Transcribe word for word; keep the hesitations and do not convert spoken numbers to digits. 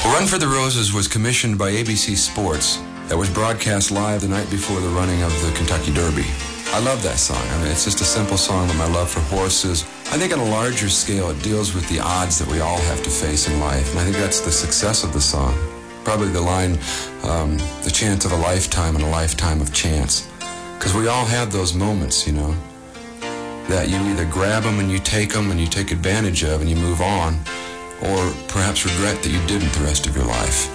Run for the Roses was commissioned by A B C Sports. That was broadcast live the night before the running of the Kentucky Derby. I love that song. I mean, it's just a simple song of my love for horses. I think on a larger scale, it deals with the odds that we all have to face in life. And I think that's the success of the song. Probably the line, um, the chance of a lifetime and a lifetime of chance. Because we all have those moments, you know, that you either grab them and you take them and you take advantage of and you move on, or perhaps regret that you didn't the rest of your life.